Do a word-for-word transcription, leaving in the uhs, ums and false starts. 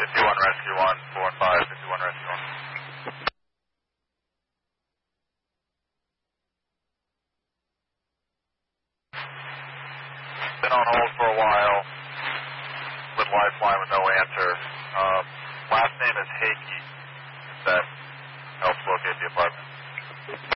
fifty-one Rescue one, four one five, fifty-one Rescue one. Been on hold for a while with Lifeline with no answer. Um, last name is Hakey. If that helps locate the apartment.